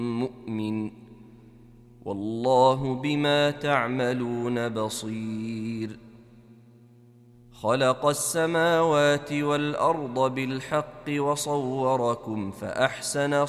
مؤمن والله بما تعملون بصير. خلق السماوات والأرض بالحق وصوركم فأحسن